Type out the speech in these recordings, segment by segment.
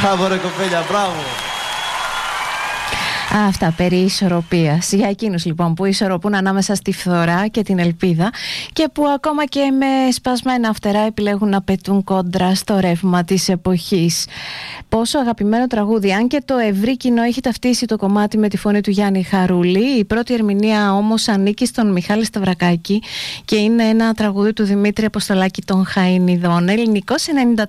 Μπράβο ρε κοπέλια, μπράβο. Αυτά περί ισορροπίας. Για εκείνους λοιπόν που ισορροπούν ανάμεσα στη φθορά και την ελπίδα και που ακόμα και με σπασμένα φτερά επιλέγουν να πετούν κόντρα στο ρεύμα της εποχής. Πόσο αγαπημένο τραγούδι, αν και το ευρύ κοινό έχει ταυτίσει το κομμάτι με τη φωνή του Γιάννη Χαρούλη. Η πρώτη ερμηνεία όμως ανήκει στον Μιχάλη Σταυρακάκη και είναι ένα τραγούδι του Δημήτρη Αποστολάκη των Χαΐνιδων. Ελληνικός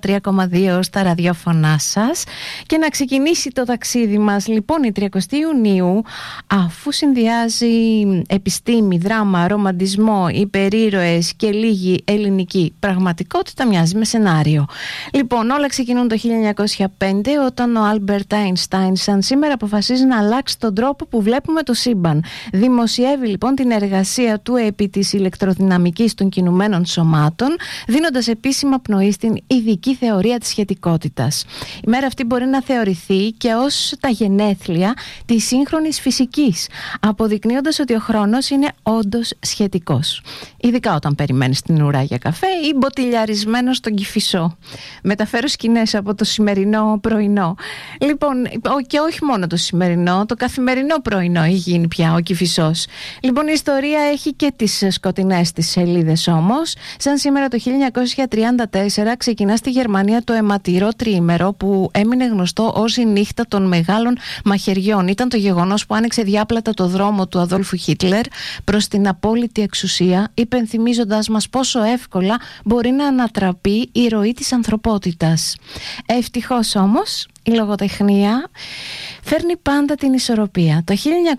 93,2 στα ραδιόφωνά σας. Και να ξεκινήσει το ταξίδι μας λοιπόν η 30 Ιουνίου, αφού συνδυάζει επιστήμη, δράμα, ρομαντισμό, υπερήρωες και λίγη ελληνική πραγματικότητα, μοιάζει με σενάριο. Λοιπόν, όλα ξεκινούν το 1905 όταν ο Άλμπερτ Άινστάιν σαν σήμερα αποφασίζει να αλλάξει τον τρόπο που βλέπουμε το σύμπαν. Δημοσιεύει λοιπόν την εργασία του επί της ηλεκτροδυναμικής των κινουμένων σωμάτων, δίνοντας επίσημα πνοή στην ειδική θεωρία της σχετικότητας. Η μέρα αυτή μπορεί να θεωρηθεί και ως τα γενέθλια της σύγχρονης φυσικής, αποδεικνύοντας ότι ο χρόνος είναι όντως σχετικός. Ειδικά όταν περιμένεις την ουρά για καφέ ή μποτιλιαρισμένο στον Κηφισό. Μεταφέρω σκηνές από το σημερινό πρωινό. Λοιπόν, και όχι μόνο το σημερινό, το καθημερινό πρωινό έχει γίνει πια ο Κηφισός. Λοιπόν, η ιστορία έχει και τις σκοτεινές της σελίδες όμως. Σαν σήμερα το 1934 ξεκινά στη Γερμανία το αιματηρό τριήμερο που έμεινε γνωστό ως η νύχτα των μεγάλων μαχαιριών. Ήταν το γεγονός που άνοιξε διάπλατα το δρόμο του Αδόλφου Χίτλερ προς την απόλυτη εξουσία, υπενθυμίζοντας μας πόσο εύκολα μπορεί να ανατραπεί η ροή της ανθρωπότητας. Ευτυχώς όμως η λογοτεχνία φέρνει πάντα την ισορροπία. Το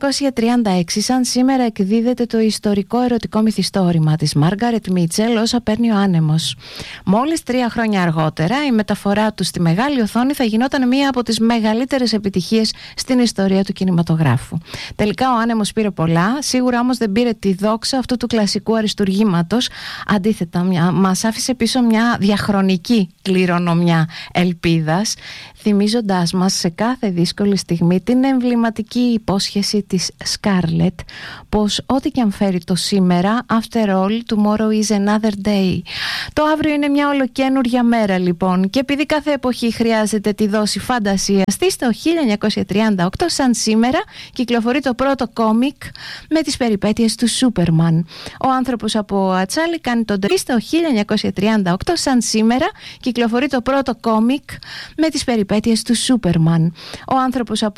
1936 σαν σήμερα εκδίδεται το ιστορικό ερωτικό μυθιστόρημα της Μάργαρετ Μίτσελ, «Όσα παίρνει ο άνεμος». Μόλις 3 χρόνια αργότερα η μεταφορά του στη μεγάλη οθόνη θα γινόταν μία από τις μεγαλύτερες επιτυχίες στην ιστορία του κινηματογράφου. Τελικά ο άνεμος πήρε πολλά, σίγουρα όμως δεν πήρε τη δόξα αυτού του κλασικού αριστουργήματος. Αντίθετα, μας άφησε πίσω μια διαχρονική κληρονομιά ελπίδας, θυμίζοντάς μας σε κάθε δύσκολη στιγμή την εμβληματική υπόσχεση της Σκάρλετ πως ό,τι και αν φέρει το σήμερα, after all, tomorrow is another day. Το αύριο είναι μια ολοκαίνουργια μέρα λοιπόν, και επειδή κάθε εποχή χρειάζεται τη δόση φαντασίας της, το 1938 σαν σήμερα κυκλοφορεί το πρώτο κόμικ με τις περιπέτειες του Σούπερμαν. Ο άνθρωπος από Ατσάλι κάνει τον το 1938 σαν σήμερα κυκλοφορεί το πρώτο κόμικ με τις περιπέτειες του Σούπερμαν. Ο άνθρωπος από